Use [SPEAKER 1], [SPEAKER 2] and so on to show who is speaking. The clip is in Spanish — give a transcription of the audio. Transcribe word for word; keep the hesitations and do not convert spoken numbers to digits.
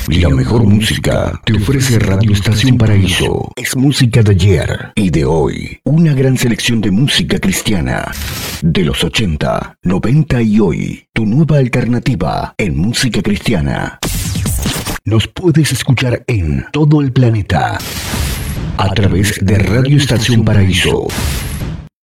[SPEAKER 1] La mejor música te ofrece Radio Estación Paraíso. Es música de ayer y de hoy. Una gran selección de música cristiana. De los ochenta, noventa y hoy. Tu nueva alternativa en música cristiana. Nos puedes escuchar en todo el planeta. A través de Radio Estación Paraíso.